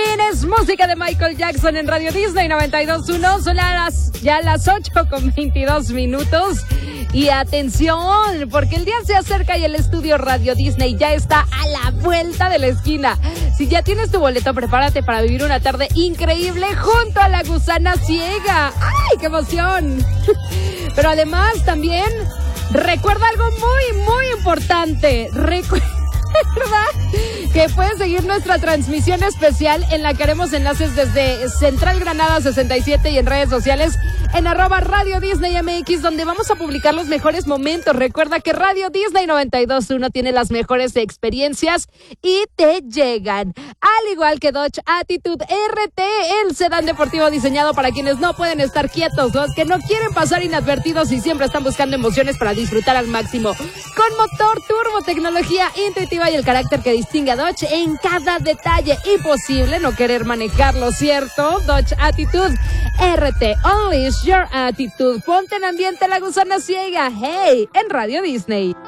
Queen es música de Michael Jackson en Radio Disney 92.1. Son ya las 8:22. Y atención, porque el día se acerca y el estudio Radio Disney ya está a la vuelta de la esquina. Si ya tienes tu boleto, prepárate para vivir una tarde increíble junto a la Gusana Ciega. ¡Ay, qué emoción! Pero además también recuerda algo muy, muy importante. Recuerda que puedes seguir nuestra transmisión especial en la que haremos enlaces desde Central Granada 67 y en redes sociales en @Radio Disney MX, donde vamos a publicar los mejores momentos. Recuerda que Radio Disney 92.1 tiene las mejores experiencias y te llegan. Al igual que Dodge Attitude RT, el sedán deportivo diseñado para quienes no pueden estar quietos, los que no quieren pasar inadvertidos y siempre están buscando emociones para disfrutar al máximo. Con motor turbo, tecnología intuitiva y el carácter que distingue a Dodge en cada detalle. Imposible no querer manejarlo, ¿cierto? Dodge Attitude RT, Unleash Your Attitude. Ponte en ambiente la Gusana Ciega. Hey, en Radio Disney.